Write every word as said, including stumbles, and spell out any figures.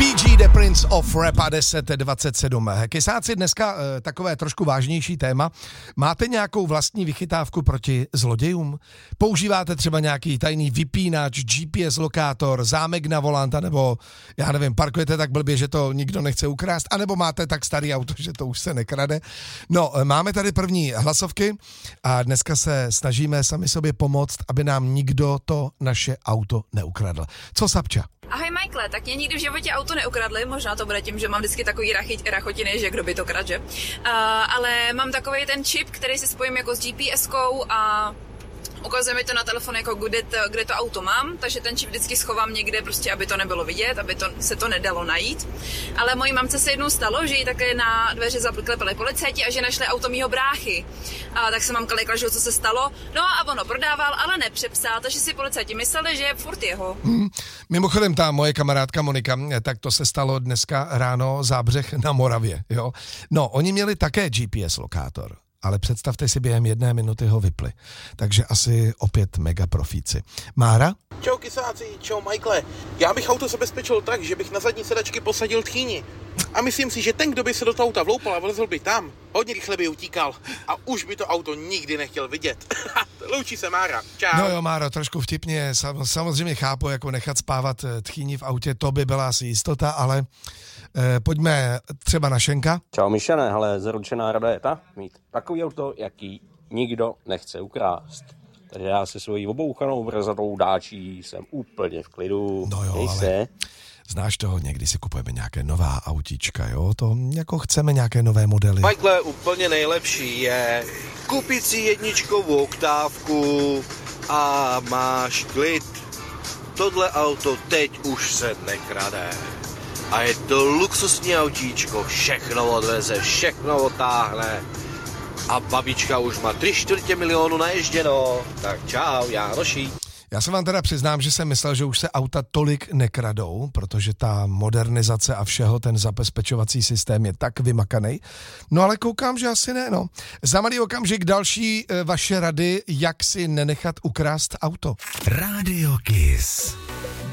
Bee Gee, The Prince of Rap a deset dvacet sedm. Kysáci, dneska e, takové trošku vážnější téma. Máte nějakou vlastní vychytávku proti zlodějům? Používáte třeba nějaký tajný vypínač, G P S lokátor, zámek na volanta, nebo já nevím, parkujete tak blbě, že to nikdo nechce ukrást, anebo máte tak starý auto, že to už se nekrade? No, máme tady první hlasovky a dneska se snažíme sami sobě pomoct, aby nám nikdo to naše auto neukradl. Co Sapča? Ahoj Michael, tak mě nikdy v životě auto neukradli, možná to bude tím, že mám vždycky takový rachy, rachotiny, že kdo by to kradl, že? Uh, ale mám takový ten čip, který si spojím jako s G P S kou a ukazuje mi to na telefon, jako kde to, kde to auto mám, takže ten čip vždycky schovám někde, prostě, aby to nebylo vidět, aby to, se to nedalo najít. Ale mojí mamce se jednou stalo, že jí také na dveře zaklepali policajti a že našli auto mýho bráchy. A tak se mamka lekla, že co se stalo. No a ono prodával, ale nepřepsal, takže si policajti mysleli, že je furt jeho. Hmm. Mimochodem, ta moje kamarádka Monika, tak to se stalo dneska ráno Zábřeh na Moravě. Jo? No, oni měli také G P S lokátor. Ale představte si, během jedné minuty ho vypli. Takže asi opět mega profíci. Mára? Čau kysáci, čau Michaele. Já bych auto zabezpečil tak, že bych na zadní sedačky posadil tchýni. A myslím si, že ten, kdo by se do toho auta vloupal a vlezl by tam, hodně rychle by utíkal. A už by to auto nikdy nechtěl vidět. Loučí se Mára. Čau. No jo, Máro, trošku vtipně. Samozřejmě chápu, jako nechat spávat tchýni v autě, to by byla asi jistota, ale eh, pojďme třeba na Šenka. Čau Mišane, hele, zaručená rada je ta, mít takový auto, jaký nikdo nechce ukrást. Takže já se svojí obouchanou brzatou dáčí jsem úplně v klidu. No jo, Dej ale se. Znáš toho, někdy si kupujeme nějaké nová autíčka, jo? To jako chceme nějaké nové modely. Michael, úplně nejlepší je koupit si jedničkovou oktávku a máš klid. Tohle auto teď už se nekrade. A je to luxusní autíčko, všechno odveze, všechno otáhne. A babička už má tři čtvrtě milionu naježděno. Tak čau, Jánoší. Já se vám teda přiznám, že jsem myslel, že už se auta tolik nekradou, protože ta modernizace a všeho, ten zabezpečovací systém je tak vymakaný. No ale koukám, že asi ne, no. Za malý okamžik další e, vaše rady, jak si nenechat ukrást auto. Rádio Kiss.